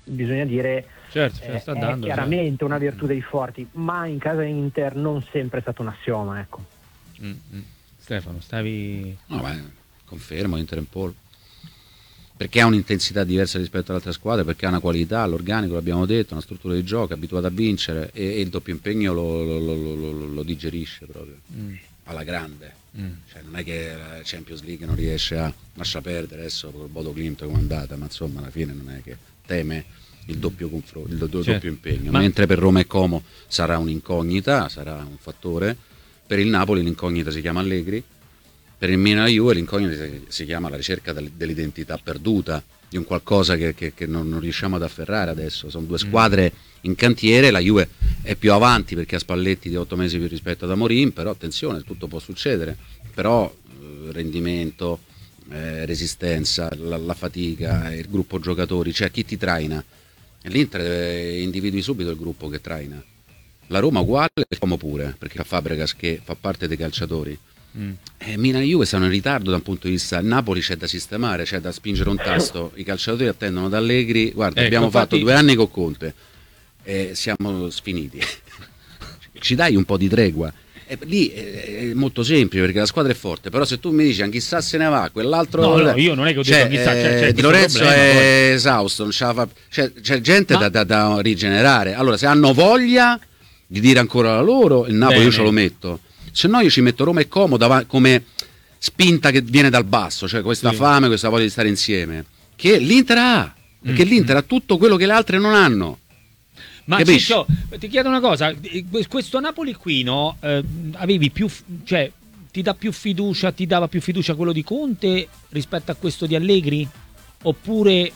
bisogna dire, certo, sta è dando, chiaramente una virtù dei forti, ma in casa Inter non sempre è stato un assioma, ecco. Stefano, stavi... No, confermo, Inter in pole. Perché ha un'intensità diversa rispetto all'altra squadra, perché ha una qualità, l'organico, l'abbiamo detto, una struttura di gioco, è abituata a vincere e il doppio impegno lo digerisce proprio alla grande. Cioè, non è che la Champions League non riesce a lascia perdere adesso col Bodo Glimt come è andata, ma insomma alla fine non è che teme il doppio confronto, il doppio impegno. Mentre per Roma e Como sarà un'incognita, sarà un fattore. Per il Napoli l'incognita si chiama Allegri. Per il Milan e la Juve l'incognita si chiama la ricerca dell'identità perduta, di un qualcosa che non riusciamo ad afferrare adesso. Sono due squadre in cantiere, la Juve è più avanti perché ha Spalletti di 8 mesi più rispetto ad Amorim, però attenzione, tutto può succedere. Però rendimento, resistenza, la fatica, il gruppo giocatori, cioè chi ti traina? L'Inter individui subito il gruppo che traina. La Roma uguale e Como pure, perché ha Fabregas che fa parte dei calciatori. Milan e Juve stanno in ritardo da un punto di vista. Napoli c'è da sistemare, c'è da spingere un tasto. I calciatori attendono da Allegri. Guarda, abbiamo fatto 2 anni con Conte e siamo sfiniti. Ci dai un po' di tregua. Lì è molto semplice perché la squadra è forte, però se tu mi dici chissà se ne va quell'altro, no, io non è che ho detto chissà, Di Lorenzo problema, è esausto, non c'è gente da rigenerare. Allora se hanno voglia di dire ancora la loro, il Napoli io ce lo metto. Se no io ci metto Roma e Como come spinta che viene dal basso, cioè questa fame, questa voglia di stare insieme, che l'Inter ha, perché l'Inter ha tutto quello che le altre non hanno. Ma Ciccio, ti chiedo una cosa, questo Napoli qui, no, avevi più, cioè ti dà più fiducia, ti dava più fiducia quello di Conte rispetto a questo di Allegri? Oppure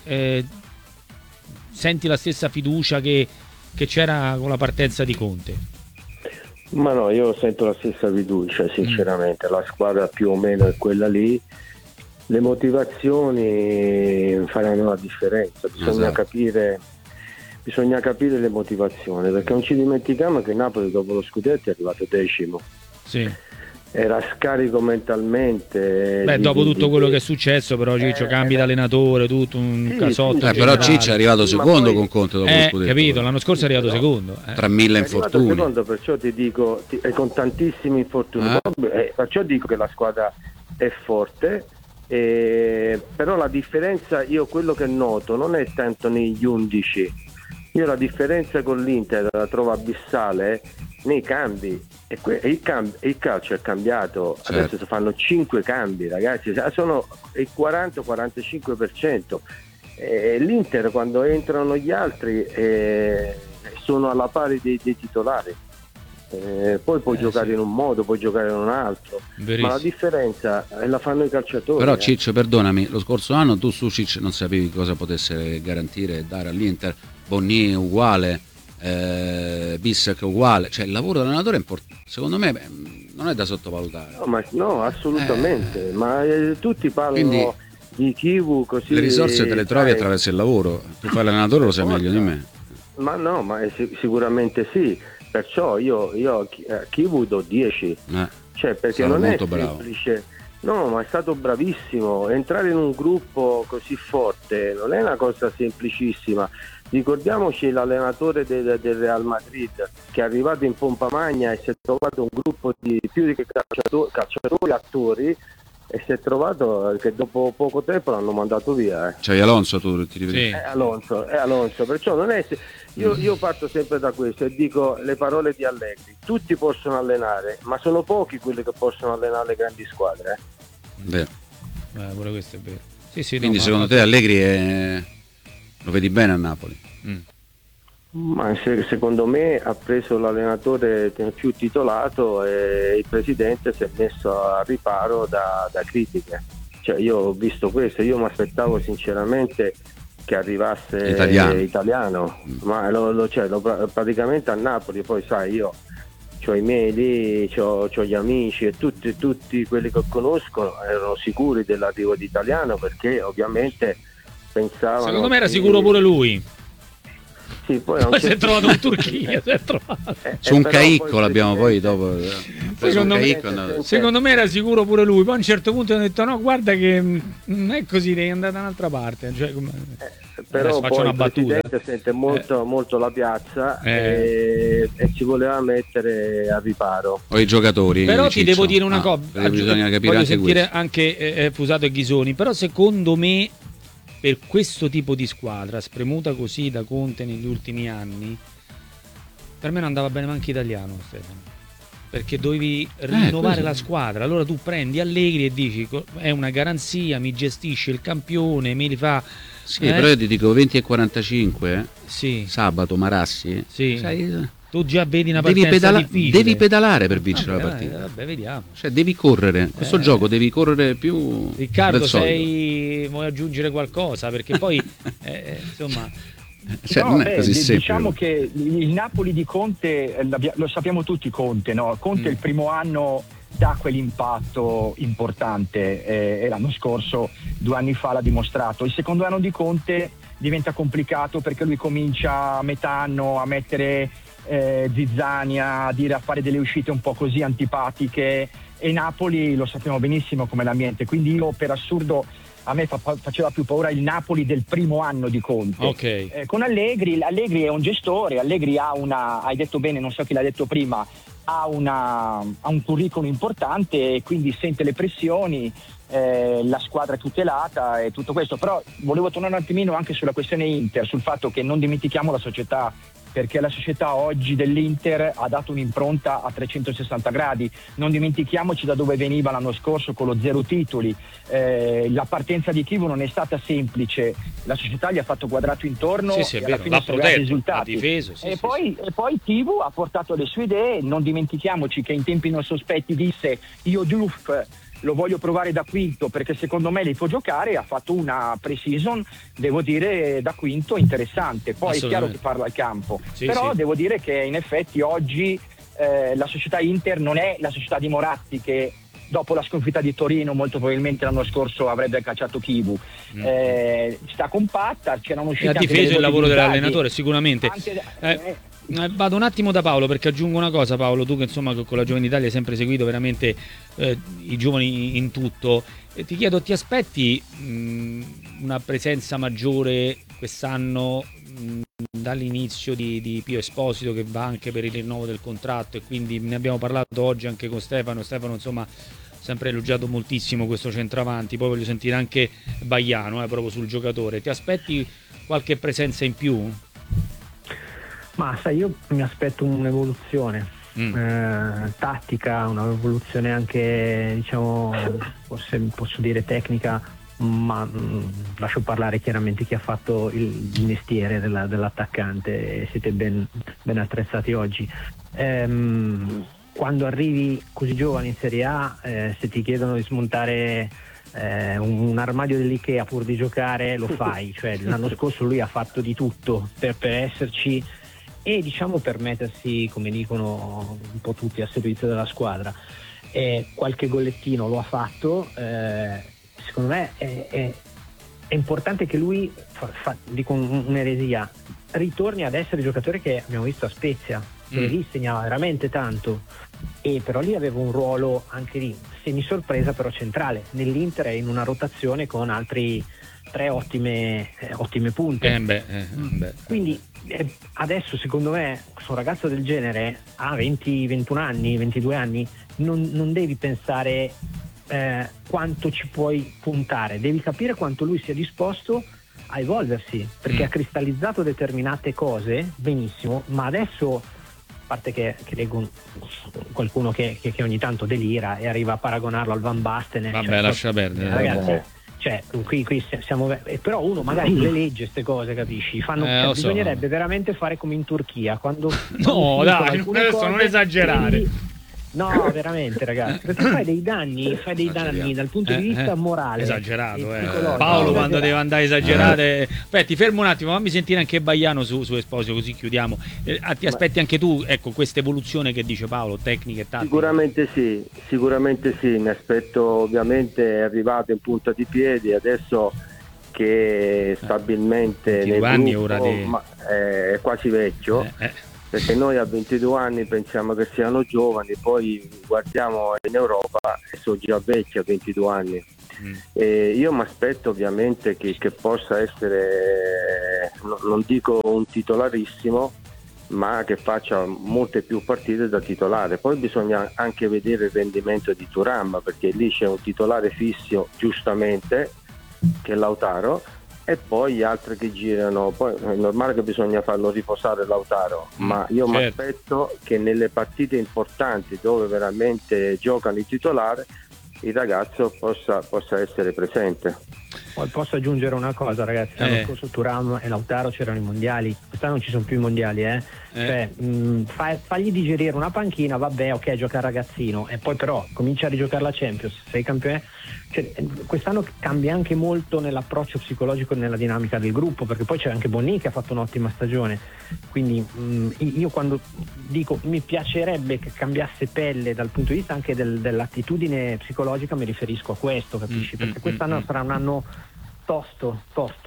senti la stessa fiducia che c'era con la partenza di Conte? Ma no, io sento la stessa fiducia, sinceramente. La squadra più o meno è quella lì. Le motivazioni faranno la differenza, bisogna capire le motivazioni, perché non ci dimentichiamo che Napoli dopo lo scudetto è arrivato 10º. Sì. Era scarico mentalmente. Dopo tutto quello che è successo, però Ciccio cambi d'allenatore, tutto un casotto. Però Ciccio è arrivato secondo con Conte dopo lo scudetto. Capito, l'anno scorso è arrivato secondo. Tra 1000 infortuni. Secondo, perciò ti dico, con tantissimi infortuni. Perciò dico che la squadra è forte. Però la differenza, io quello che noto non è tanto negli 11. Io la differenza con l'Inter la trovo abissale nei cambi. Il calcio è cambiato, certo. Adesso si fanno 5 cambi, ragazzi, sono il 40-45%. L'Inter quando entrano gli altri sono alla pari dei titolari. Poi puoi giocare in un modo, puoi giocare in un altro. Verissimo. Ma la differenza la fanno i calciatori. Però Ciccio, perdonami, lo scorso anno tu su Ciccio non sapevi cosa potesse garantire e dare all'Inter. Bonnier uguale, Bissek uguale, cioè il lavoro dell'allenatore è importante, secondo me non è da sottovalutare. No, assolutamente, ma tutti parlano di Kivu così. Le risorse te le trovi attraverso il lavoro, tu fai l'allenatore, lo sai meglio di me. Ma sicuramente sì, perciò io a Kivu do 10, cioè perché non è semplice. No, ma è stato bravissimo. Entrare in un gruppo così forte non è una cosa semplicissima. Ricordiamoci l'allenatore del Real Madrid che è arrivato in pompa magna e si è trovato un gruppo di più di calciatori, attori, e si è trovato che dopo poco tempo l'hanno mandato via. C'hai Alonso, tu ti rivedi? Sì. È Alonso, perciò non è. Io parto sempre da questo e dico le parole di Allegri: tutti possono allenare, ma sono pochi quelli che possono allenare le grandi squadre. Vero. Pure questo è vero. Quindi secondo te Allegri lo vedi bene a Napoli? Ma secondo me ha preso l'allenatore più titolato e il presidente si è messo a riparo da critiche. Cioè io ho visto questo, io mi aspettavo sinceramente che arrivasse italiano. Ma praticamente a Napoli, poi sai, io c'ho i miei lì, c'ho gli amici e tutti quelli che conoscono erano sicuri dell'arrivo di Italiano, perché ovviamente pensavano. Secondo me era sicuro pure lui. Sì, poi si è trovato in Turchia, si è trovato. Su un caicco l'abbiamo poi dopo. Secondo me era sicuro pure lui, poi a un certo punto hanno detto no, guarda che non è così, devi andare da un'altra parte. Cioè, però faccio poi una il battuta. presidente sente molto la piazza e ci voleva mettere a riparo. O i giocatori. Però ti devo dire una cosa, bisogna capire voglio anche sentire questo. anche Fusato e Ghisoni, però secondo me per questo tipo di squadra spremuta così da Conte negli ultimi anni, per me non andava bene neanche Italiano, Stefano. Perché dovevi rinnovare la squadra, allora tu prendi Allegri e dici è una garanzia, mi gestisce il campione, mi rifà. Sì, però io ti dico 20 e 45 sì. Sabato Marassi, sì. Sai, tu già vedi una partenza difficile. Devi pedalare per vincere la partita. Vabbè, vediamo. Cioè devi correre, questo gioco devi correre più. Riccardo, vuoi aggiungere qualcosa? Perché poi insomma cioè, non è così semplice. Diciamo che il Napoli di Conte lo sappiamo tutti, Conte, no? Conte il primo anno dà quell'impatto importante e l'anno scorso, 2 anni fa, l'ha dimostrato. Il secondo anno di Conte diventa complicato perché lui comincia a metà anno a mettere zizzania, a fare delle uscite un po' così antipatiche, e Napoli lo sappiamo benissimo come l'ambiente, quindi io per assurdo a me faceva più paura il Napoli del primo anno di Conte. Okay. Con Allegri è un gestore, Allegri hai detto bene, non so chi l'ha detto prima, ha un curriculum importante e quindi sente le pressioni, la squadra è tutelata e tutto questo. Però volevo tornare un attimino anche sulla questione Inter, sul fatto che non dimentichiamo la società, perché la società oggi dell'Inter ha dato un'impronta a 360 gradi. Non dimentichiamoci da dove veniva l'anno scorso con lo 0 titoli. La partenza di Chivu non è stata semplice, la società gli ha fatto quadrato intorno e alla fine sono arrivati i risultati. E poi Chivu ha portato le sue idee. Non dimentichiamoci che in tempi non sospetti disse io Diouf lo voglio provare da quinto perché secondo me li può giocare, ha fatto una pre-season, devo dire, da quinto interessante. Poi è chiaro che parla al campo, però devo dire che in effetti oggi la società Inter non è la società di Moratti, che dopo la sconfitta di Torino molto probabilmente l'anno scorso avrebbe cacciato Chivu. Sta compatta, c'erano uscite, ha difeso il lavoro dell'allenatore sicuramente. Vado un attimo da Paolo, perché aggiungo una cosa. Paolo, tu che insomma con la Giovane Italia hai sempre seguito veramente i giovani in tutto, ti chiedo, ti aspetti una presenza maggiore quest'anno dall'inizio di Pio Esposito, che va anche per il rinnovo del contratto, e quindi ne abbiamo parlato oggi anche con Stefano insomma sempre elogiato moltissimo questo centravanti. Poi voglio sentire anche Baiano proprio sul giocatore. Ti aspetti qualche presenza in più? Ma sai, io mi aspetto un'evoluzione tattica, un'evoluzione anche, diciamo, forse posso dire tecnica, ma lascio parlare chiaramente chi ha fatto il mestiere dell'attaccante, e siete ben attrezzati oggi. Quando arrivi così giovane in Serie A, se ti chiedono di smontare un armadio dell'Ikea pur di giocare, lo fai. Cioè, l'anno scorso lui ha fatto di tutto per esserci e, diciamo, per mettersi, come dicono un po' tutti, a servizio della squadra. Qualche gollettino lo ha fatto. Secondo me è importante che lui dico un'eresia, ritorni ad essere il giocatore che abbiamo visto a Spezia, dove lì segnava veramente tanto, e però lì aveva un ruolo anche lì semi sorpresa, però centrale. Nell'Inter è in una rotazione con altri 3 ottime punte. Quindi adesso, secondo me, un ragazzo del genere a 21 anni, 22 anni, non devi pensare quanto ci puoi puntare, devi capire quanto lui sia disposto a evolversi, perché ha cristallizzato determinate cose benissimo, ma adesso, a parte che leggo qualcuno che ogni tanto delira e arriva a paragonarlo al Van Basten, vabbè, lascia perdere, ragazzi. Cioè, qui siamo, però uno magari le legge queste cose, capisci? Bisognerebbe veramente fare come in Turchia, quando no, dai, adesso non esagerare. No, veramente, ragazzi, perché fai dei danni dal punto di vista morale. Esagerato, Paolo, quando deve andare a esagerare. Ti fermo un attimo, fammi sentire anche Baiano su Esposito, così chiudiamo. Ti aspetti anche tu, ecco, questa evoluzione che dice Paolo, tecnica e tattica? Sicuramente sì, mi aspetto. Ovviamente è arrivato in punta di piedi, adesso che che stabilmente nel anni gruppo, ora di... ma è quasi vecchio, perché noi a 22 anni pensiamo che siano giovani, poi guardiamo in Europa e sono già vecchi a 22 anni. Io mi aspetto ovviamente che possa essere, non dico un titolarissimo, ma che faccia molte più partite da titolare. Poi bisogna anche vedere il rendimento di Thuram, perché lì c'è un titolare fisso, giustamente, che è Lautaro, e poi gli altri che girano. Poi è normale che bisogna farlo riposare Lautaro, ma io mi aspetto che nelle partite importanti dove veramente giocano i titolari il ragazzo possa essere presente. Poi posso aggiungere una cosa, ragazzi, l'anno scorso Thuram e Lautaro c'erano i mondiali, quest'anno non ci sono più i mondiali, cioè fagli digerire una panchina, vabbè, ok, gioca il ragazzino, e poi però comincia a rigiocare la Champions, sei campione, cioè, quest'anno cambia anche molto nell'approccio psicologico e nella dinamica del gruppo, perché poi c'è anche Bonni che ha fatto un'ottima stagione, quindi io quando dico mi piacerebbe che cambiasse pelle dal punto di vista anche dell'attitudine psicologica, mi riferisco a questo, capisci? Perché quest'anno sarà un anno tosto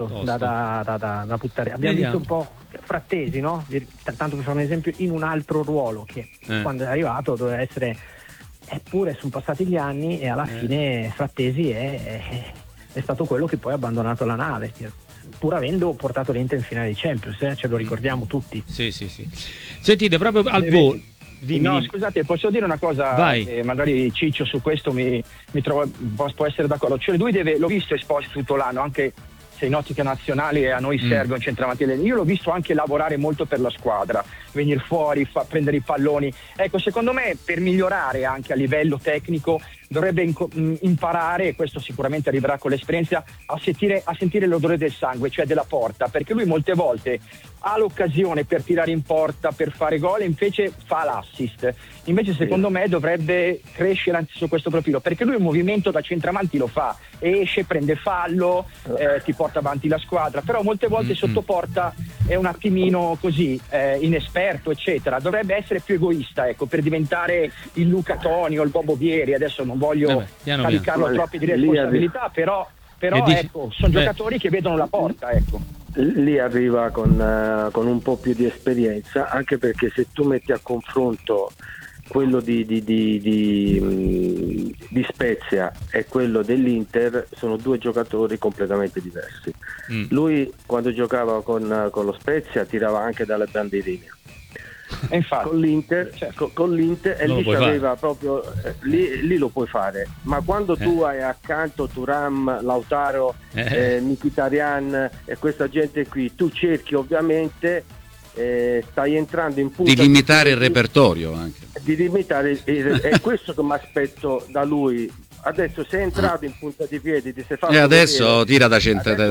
da buttare. Abbiamo visto un po' Frattesi, no? Tanto per fare un esempio, in un altro ruolo che quando è arrivato doveva essere, eppure sono passati gli anni e alla fine Frattesi è stato quello che poi ha abbandonato la nave, pur avendo portato l'Inter in finale di Champions, ce lo ricordiamo tutti. Sì. Sentite, proprio al volo. No, scusate, posso dire una cosa? Magari Ciccio su questo mi trovo, può essere d'accordo. Cioè lui l'ho visto esposto tutto l'anno, anche se in ottica nazionale e a noi serve un centravanti. Io l'ho visto anche lavorare molto per la squadra, venire fuori, prendere i palloni. Ecco, secondo me per migliorare anche a livello tecnico dovrebbe imparare, e questo sicuramente arriverà con l'esperienza, a sentire l'odore del sangue, cioè della porta, perché lui molte volte ha l'occasione per tirare in porta, per fare gol, e invece fa l'assist. Invece secondo me dovrebbe crescere anche su questo profilo, perché lui un movimento da centravanti lo fa, esce, prende fallo, ti porta avanti la squadra, però molte volte sotto porta è un attimino così, inesperto, eccetera. Dovrebbe essere più egoista, ecco, per diventare il Luca Toni o il Bobo Vieri. Adesso non voglio caricarlo troppo di responsabilità, però ecco, sono giocatori che vedono la porta, ecco. Lì arriva con un po' più di esperienza, anche perché se tu metti a confronto quello di Spezia e quello dell'Inter, sono due giocatori completamente diversi. Lui quando giocava con lo Spezia tirava anche dalle bandierine, e infatti con l'Inter e lì c'aveva proprio lì lo puoi fare, ma quando tu hai accanto Thuram, Lautaro, Mkhitaryan e questa gente qui, tu cerchi ovviamente, stai entrando in punta di limitare il repertorio, anche di limitare è questo che mi aspetto da lui. Adesso sei entrato in punta di piedi, ti sei fatto e adesso tira da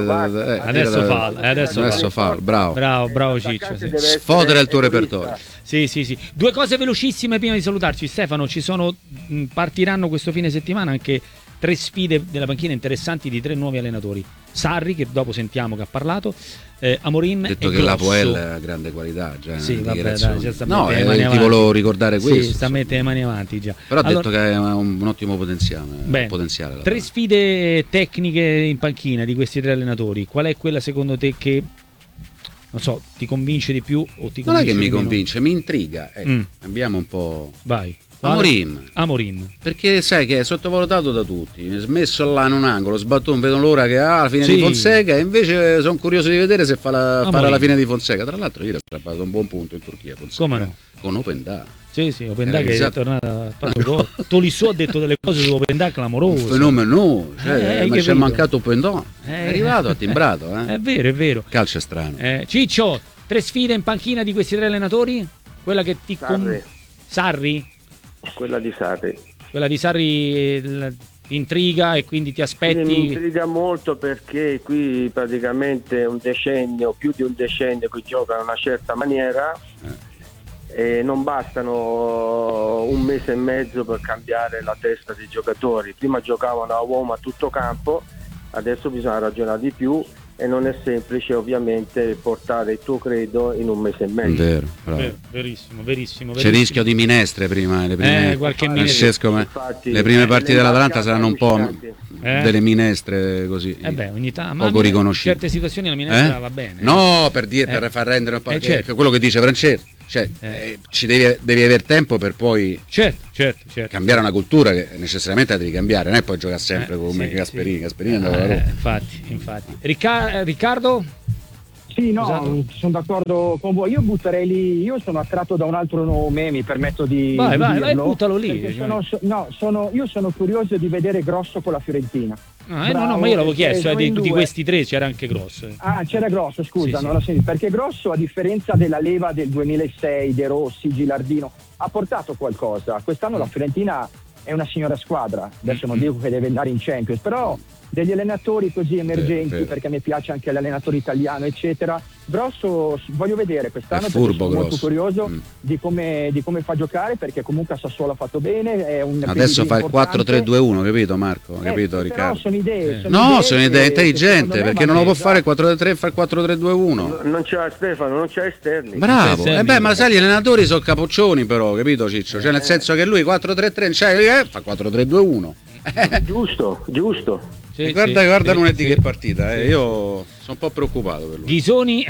adesso fa, bravo Ciccio, sfodera il tuo repertorio. Sì. Due cose velocissime prima di salutarci, Stefano. Partiranno questo fine settimana anche 3 sfide della panchina interessanti di 3 nuovi allenatori. Sarri, che dopo sentiamo che ha parlato, Amorim, ha detto che la Poel ha grande qualità già, sì, vabbè, ti volevo ricordare questo. Sì, sta a mettere le mani avanti già. Però ha detto che è un ottimo potenziale. 3 sfide tecniche in panchina di questi 3 allenatori. Qual è quella secondo te che, non so, ti convince di più o ti convince? Non è che mi convince, mi intriga. Abbiamo un po'. Vai. Amorim, perché sai che è sottovalutato da tutti, smesso là in un angolo, sbattuto, non vedo l'ora che ha la fine di Fonseca, e invece sono curioso di vedere se farà la fine di Fonseca. Tra l'altro ieri ha fatto un buon punto in Turchia, Fonseca. Come no? Con Openda. Sì, Openda che è tornata Tolisso ha detto delle cose su Openda clamorose. Un fenomeno, ma ci è mancato Openda. È arrivato, ha timbrato. È vero. Calcio è strano. Ciccio, 3 sfide in panchina di questi 3 allenatori? Quella che ti Sarri? Quella di Sarri intriga e quindi ti aspetti? Mi intriga molto, perché qui praticamente più di un decennio che gioca in una certa maniera e non bastano un mese e mezzo per cambiare la testa dei giocatori. Prima giocavano a uomo a tutto campo, adesso bisogna ragionare di più e non è semplice ovviamente portare il tuo credo in un mese e mezzo. Verissimo. C'è rischio di minestre prima, le prime qualche minestra. Le prime partite dell'Atalanta saranno un po' delle minestre così ogni tanto, poco riconoscibili. In certe situazioni la minestra va bene. No, per far rendere un po', certo. Quello che dice Francesco, cioè ci devi avere tempo per poi certo. cambiare una cultura che necessariamente la devi cambiare, non è poi giocare sempre come Gasperini. Infatti. Riccardo? Sì, no, sono d'accordo con voi. Io butterei lì, io sono attratto da un altro nome, mi permetto di vai, buttalo lì. Io sono curioso di vedere Grosso con la Fiorentina. Ma io l'avevo chiesto, di questi tre c'era anche Grosso. C'era Grosso, scusa, sì. Non l'ho sentito, perché Grosso, a differenza della leva del 2006, De Rossi, Gilardino, ha portato qualcosa. Quest'anno la Fiorentina è una signora squadra, adesso non dico che deve andare in Champions, però degli allenatori così emergenti, perché mi piace anche l'allenatore italiano, eccetera. Grosso voglio vedere quest'anno, perché sono molto curioso di come fa giocare, perché comunque a Sassuolo ha fatto bene, è un adesso fa il 4-3-2-1, capito Marco? Capito Riccardo? Sono idee intelligenti, perché non lo può fare il 4-3-3 e fa il 4-3-2-1. Non c'è Stefano, non c'è esterni. Bravo, ma sai, gli allenatori sono capoccioni però, capito Ciccio? Cioè nel senso che lui 4-3-3 fa 4-3-2-1. Giusto. Sì, guarda lunedì che partita, io sono un po' preoccupato per lui. Ghisoni.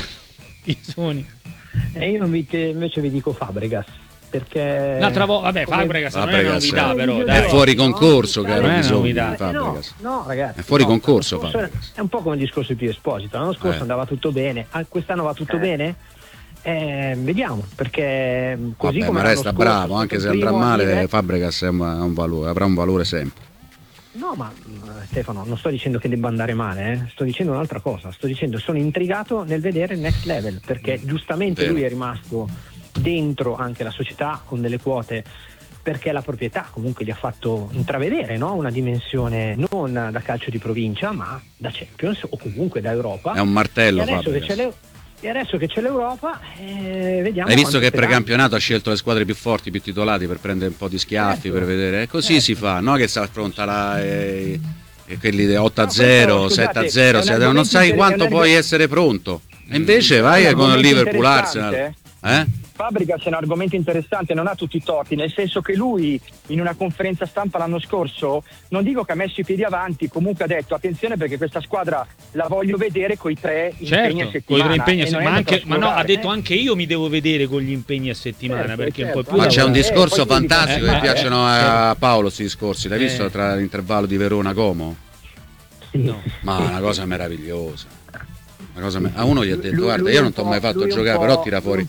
Io invece vi dico Fabregas, perché l'altra volta, Fabregas non è una novità, però è fuori concorso, caro Ghisoni. No, ragazzi, è fuori concorso Fabregas. È un po' come il discorso di Pio Esposito, l'anno scorso andava tutto bene, quest'anno va tutto bene? Vediamo, perché così come ma resta bravo, anche se andrà male Fabregas avrà un valore sempre. No, ma Stefano, non sto dicendo che debba andare male, sto dicendo un'altra cosa, sto dicendo sono intrigato nel vedere il next level, perché giustamente lui è rimasto dentro anche la società con delle quote, perché la proprietà comunque gli ha fatto intravedere, no? Una dimensione non da calcio di provincia, ma da Champions o comunque da Europa. È un martello Fabregas. E adesso che c'è l'Europa, vediamo. Hai visto che precampionato ha scelto le squadre più forti, più titolati per prendere un po' di schiaffi, per vedere. Così si fa, no? Che si affronta quelli 8-0, 7-0, non sai quanto puoi essere pronto. E invece vai con il Liverpool Arsenal. Fabregas è un argomento interessante, non ha tutti i torti, nel senso che lui in una conferenza stampa l'anno scorso, non dico che ha messo i piedi avanti, comunque ha detto attenzione perché questa squadra la voglio vedere coi 3 impegni a settimana. Ma ha detto anche io mi devo vedere con gli impegni a settimana, perché un po' più. Ma c'è un discorso fantastico che piacciono a Paolo questi discorsi, l'hai visto tra l'intervallo di Verona-Como? No. Ma una cosa meravigliosa. A uno gli ha detto guarda io non ti ho mai fatto giocare, però tira fuori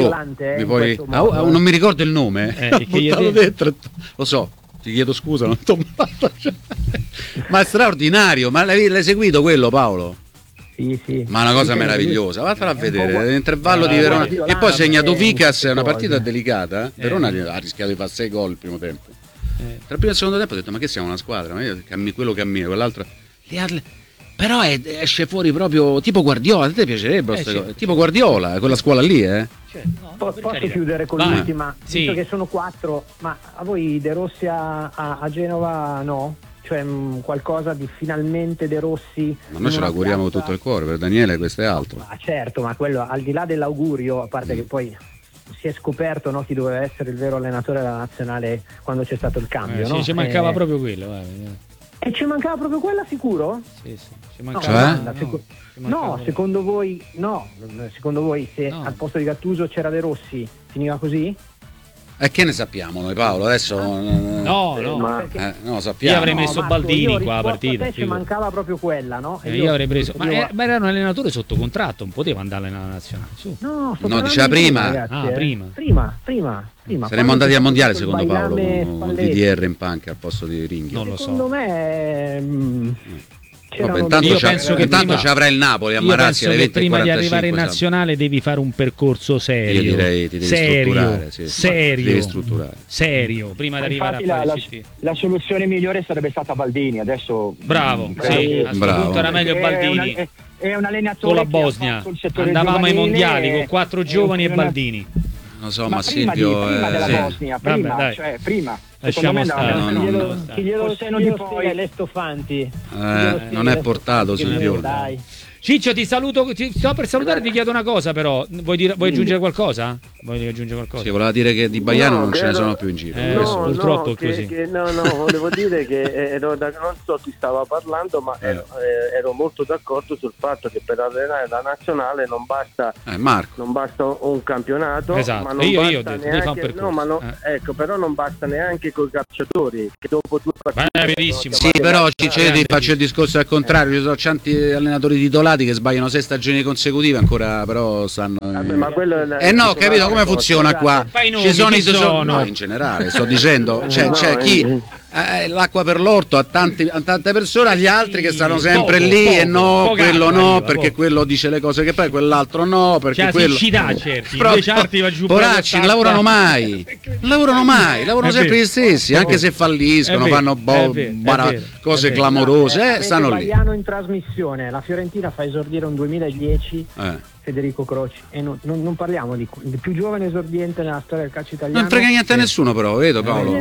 non mi ricordo il nome, lo so, ti chiedo scusa, non ti ho mai fatto giocare. Ma è straordinario, ma l'hai seguito quello Paolo? Sì. Ma una cosa meravigliosa, vattela a vedere l'intervallo di Verona e poi segnato Vicas, è una partita delicata. Verona ha rischiato di fare 6 gol il primo tempo, tra il primo e il secondo tempo ho detto ma che siamo una squadra, ma io quello cammina, quell'altro però esce fuori proprio tipo Guardiola. A te piacerebbe tipo Guardiola, quella scuola lì, Posso chiudere con l'ultima? Visto che sono 4, ma a voi De Rossi a Genova no? Cioè qualcosa di finalmente De Rossi? Ma noi ce l'auguriamo con tutto il cuore, per Daniele questo è altro. Certo, ma quello al di là dell'augurio, a parte che poi si è scoperto, no, chi doveva essere il vero allenatore della nazionale quando c'è stato il cambio, no? Ci mancava proprio quello. E ci mancava proprio quella, sicuro? Sì, ci mancava. Secondo voi se al posto di Gattuso c'era De Rossi finiva così? E che ne sappiamo noi Paolo? Adesso sappiamo. Io avrei messo Baldini qua a partita. Ci mancava proprio quella, no? Io avrei preso. Ma era un allenatore sotto contratto, non poteva andare nella nazionale. Su. No, diceva prima. Ragazzi, prima. Saremmo andati al mondiale secondo Paolo con DDR in panca al posto di Ringhi. Non lo so. Secondo me intanto ci avrà il Napoli a Marazzi alle 20:45. Prima di arrivare in nazionale devi fare un percorso serio. Io direi ti devi strutturare. Serio, prima di arrivare a fare la soluzione migliore sarebbe stata Baldini, adesso bravo. Era meglio Baldini. È un allenatore con la Bosnia. Andavamo ai mondiali con 4 giovani e Baldini. Non so, ma Silvio prima della Bosnia, prima. Lasciamo stare. Chi glielo seno di poi Lestofanti. Non è portato Silvio. Dai. Ciccio, ti saluto, ti sto per salutare, ti chiedo una cosa però, vuoi aggiungere qualcosa? Sì, voleva dire che di Baiano non ce ne sono più in giro. Purtroppo è così. Volevo dire che non so chi stava parlando, ma ero molto d'accordo sul fatto che per allenare la nazionale non basta un campionato, esatto. ma non basta neanche, però non basta neanche con i calciatori che dopo 2 partite verissimo. Sì, però Ciccetti faccio il discorso al contrario, ci sono tanti allenatori titolati che sbagliano 6 stagioni consecutive ancora, però stanno ma quello no, capito come funziona qua? Ci sono i sono in generale, sto dicendo, c'è chi l'acqua per l'orto a tante persone, agli altri che stanno sempre lì e quello no, perché quello dice le cose che poi quell'altro no, perché quello poracci, non lavorano mai, lavorano sempre gli stessi, anche se falliscono, fanno cose clamorose, stanno lì. In trasmissione, la Fiorentina fa esordire un 2010 Federico Croci e non parliamo di più giovane esordiente nella storia del calcio italiano. Non frega niente a nessuno, però, vedo Paolo.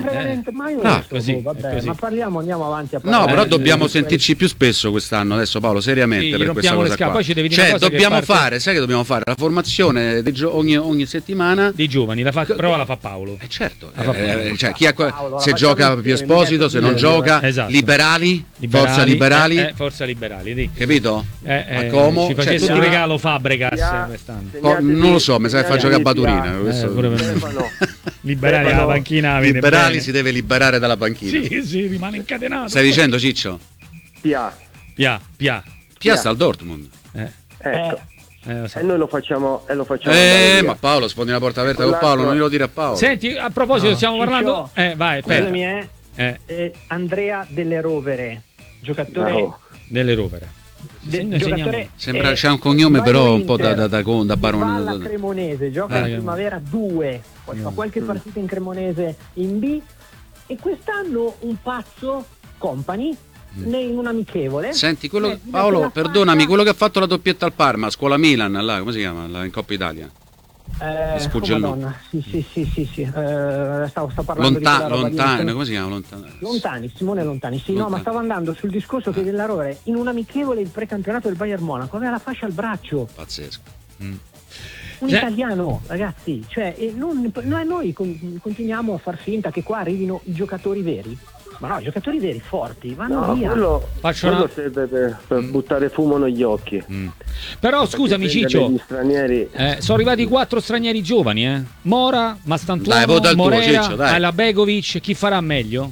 Ma parliamo, andiamo avanti a parlare. No, però dobbiamo sentirci più spesso quest'anno adesso, Paolo, seriamente, per questa cosa qua. Poi ci devi dire una cosa dobbiamo fare, sai che dobbiamo fare la formazione ogni settimana dei giovani, la fa Paolo. Certo, se gioca più Esposito, se non gioca, liberali, forza liberali, capito? A Como, ci facesse un regalo Fabregas quest'anno. Non lo so, mi sa che fa giocare a Baturina. Liberali alla panchina. Liberali si deve liberare dalla panchina. Sì, rimane incatenato. Stai dicendo, Ciccio? Pia sta al Dortmund. Ecco. E noi lo facciamo ma Paolo, sfondi una porta aperta con Paolo, non glielo dire a Paolo. Senti, a proposito, stiamo parlando. Vai, scusami, Andrea Delle Rovere, giocatore delle Rovere. Sembra c'è un cognome però un po' da barone. La Cremonese, gioca in primavera 2, poi fa qualche partita in Cremonese in B e quest'anno un pazzo Company in un amichevole. Senti, Paolo, perdonami, quello che ha fatto la doppietta al Parma, scuola Milan, là, come si chiama? In Coppa Italia. Sfugge il nome. Sì. Stavo parlando Lontano, come si chiama? Simone Lontani. Sì, no, ma stavo andando sul discorso che Della Rovere in un amichevole il precampionato del Bayern Monaco aveva la fascia al braccio. Pazzesco. Un italiano, ragazzi, noi continuiamo a far finta che qua arrivino i giocatori veri. Ma no, i giocatori veri, forti, vanno via. Quello serve per buttare fumo negli occhi. Però scusami Ciccio, sono arrivati 4 stranieri giovani, Mora, Mastantuono, Morera, Begovic, chi farà meglio?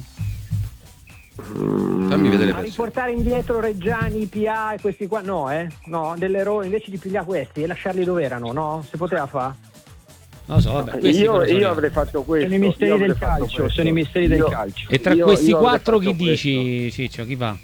Fammi vedere a riportare indietro Reggiani, Pia e questi qua, no, Delle Rovere, invece di pigliare questi e lasciarli dove erano, no? Si poteva fare? Non lo so, vabbè, io avrei fatto questo. Sono i misteri del calcio, del calcio. E tra questi 4 chi dici, Ciccio, chi va?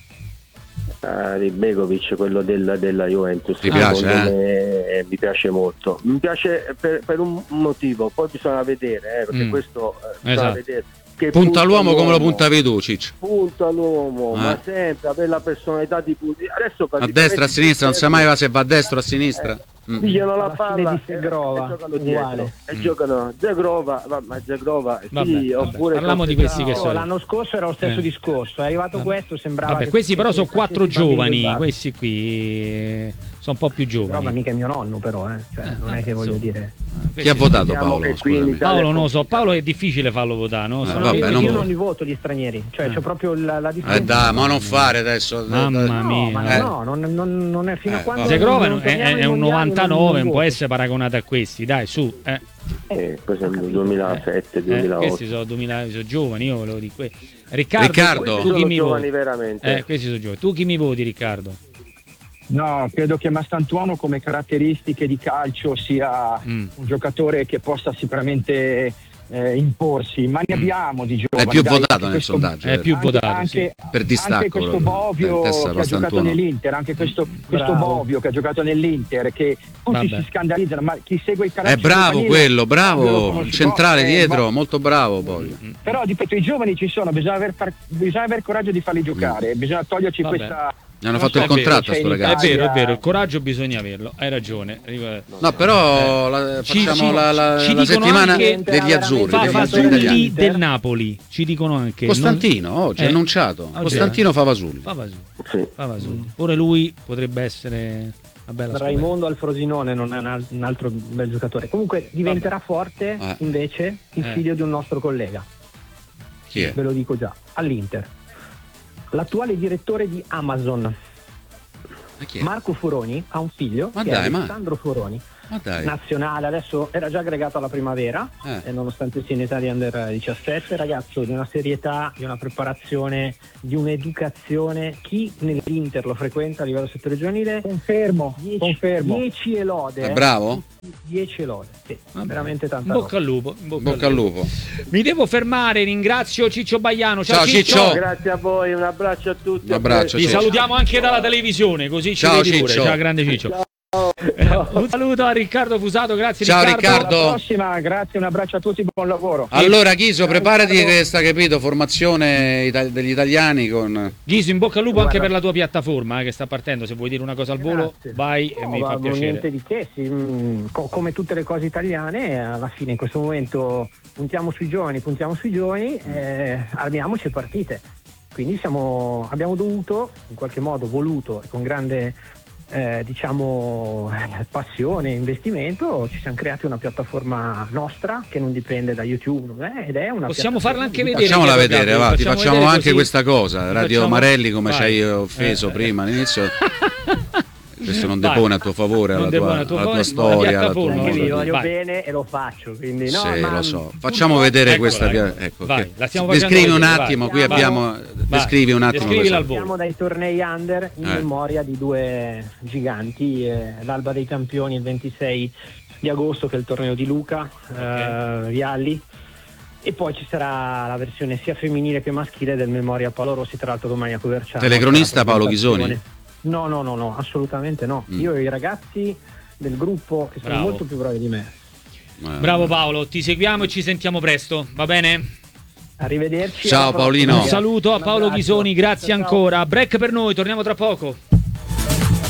Di Begovic, quello della Juventus. Ti piace? Mi piace molto. Mi piace per un motivo, poi bisogna vedere, perché questo bisogna vedere. Punta all'uomo come lo puntavi tu, Ciccio? Punta all'uomo, ma sempre per la personalità di punti. Adesso a destra, a sinistra, non sa mai se va a destra o a sinistra. Pigliano la palla e giocano dietro e giocano Zagrova, oppure parliamo di questi che sono. L'anno scorso era lo stesso discorso, è arrivato questo, sembrava questi però sono 4 giovani, questi qui sono un po' più giovani. Ma mica è mio nonno però, non è che voglio dire. Chi ha votato Paolo? Paolo non lo so, Paolo è difficile farlo votare, no? Io non li voto gli stranieri, c'è proprio la differenza. Ma non fare adesso. Mamma mia. No, non è fino a quando Zagrova è un 99, non può essere paragonato a questi, dai, su. Questo è il 2007, 2008. Questi sono giovani, io volevo dire. Riccardo, tu chi mi voti? Veramente. Questi sono giovani. Tu chi mi voti, Riccardo? No, credo che Mastantuono come caratteristiche di calcio sia un giocatore che possa sicuramente imporsi, ma ne abbiamo di giovani. È più votato nel sondaggio. È più votato, sì. Per distacco. Anche questo Bovio che ha giocato nell'Inter, anche questo Bovio che ha giocato nell'Inter, che tutti si scandalizzano, ma chi segue il calcio è bravo quello, bravo, il centrale dietro, molto bravo Bovio. Però ripeto, i giovani ci sono, bisogna aver coraggio di farli giocare, bisogna toglierci Gli hanno fatto il contratto a sto ragazzo. È vero, il coraggio bisogna averlo, hai ragione. No, però facciamo la settimana degli azzurri. Fasulli del Napoli, ci dicono anche. Costantino, oggi è annunciato. Costantino Favasulli. Ora lui potrebbe essere una bella scoperta. Raimondo al Frosinone non è un altro bel giocatore. Comunque diventerà forte invece il figlio di un nostro collega. Chi è? Ve lo dico già, all'Inter. L'attuale direttore di Amazon, Marco Foroni, ha un figlio che è Alessandro Foroni, nazionale, adesso era già aggregato alla primavera e nonostante sia in età di under 17, ragazzo di una serietà, di una preparazione, di un'educazione. Chi nell'Inter lo frequenta a livello settore giovanile confermo 10 e lode. È bravo? 10 e lode, sì, veramente tanta bocca al lupo, bocca al lupo. Mi devo fermare, ringrazio Ciccio Baiano. Ciao Ciccio. Grazie a voi, un abbraccio a tutti. Un abbraccio. Ti salutiamo anche dalla televisione, così ci vedi pure. Ciao grande Ciccio. Un saluto a Riccardo Fusato, grazie. Ciao Riccardo. Alla prossima, grazie, un abbraccio a tutti, buon lavoro. Allora Ghiso, preparati che sta, capito, formazione degli italiani con... Ghiso, in bocca al lupo anche per la tua piattaforma che sta partendo, se vuoi dire una cosa al volo vai e mi fa piacere. Niente di che, come tutte le cose italiane, alla fine in questo momento puntiamo sui giovani, armiamoci e partite. Quindi abbiamo dovuto, in qualche modo voluto e con grande passione e investimento, ci siamo creati una piattaforma nostra che non dipende da YouTube ed è una possiamo farla anche vedere. Facciamola vedere, va, ti facciamo vedere anche così. Questa cosa, Radio Marelli, come ci hai offeso prima all'inizio. Questo non depone a tuo favore, alla tua storia, alla tua... Anche io voglio bene e lo faccio, quindi sì, lo so. Facciamo vedere questa. Ecco, descrivi un attimo, qui abbiamo. Descrivi un attimo. Siamo dai tornei under in memoria di due giganti, l'Alba dei Campioni il 26 di agosto, che è il torneo di Luca, Vialli. E poi ci sarà la versione sia femminile che maschile del Memoria Paolo Rossi, tra l'altro domani a Coverciano. Telecronista Paolo Ghisoni? No, assolutamente no. Io e i ragazzi del gruppo che sono molto più bravi di me. Bravo Paolo, ti seguiamo e ci sentiamo presto, va bene? Arrivederci. Ciao Paolino. Un saluto a Paolo Ghisoni, grazie ancora. Break per noi, torniamo tra poco.